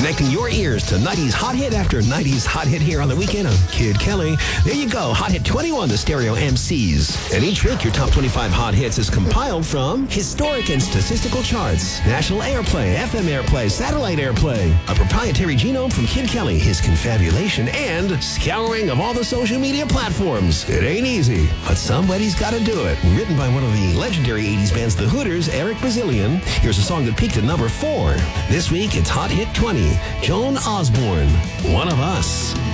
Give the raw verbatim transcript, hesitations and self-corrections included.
Connecting your ears to nineties hot hit after nineties hot hit here on the weekend on Kid Kelly. There you go, Hot Hit twenty-one, the stereo M Cs. And each week, your top twenty-five hot hits is compiled from historic and statistical charts, national airplay, F M airplay, satellite airplay, a proprietary genome from Kid Kelly, his confabulation, and scouring of all the social media platforms. It ain't easy, but somebody's got to do it. Written by one of the legendary eighties bands, The Hooters, Eric Brazilian. Here's a song that peaked at number four. This week, it's Hot Hit twenty. Joan Osborne, One of Us.